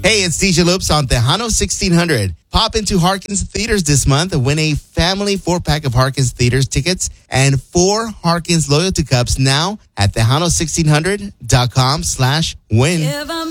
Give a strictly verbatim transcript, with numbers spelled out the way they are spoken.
Hey, it's D J Loops on Tejano sixteen hundred. Pop into Harkins Theaters this month and win a family four-pack of Harkins Theaters tickets and four Harkins Loyalty Cups now at Tejano sixteen hundred dot com slash win.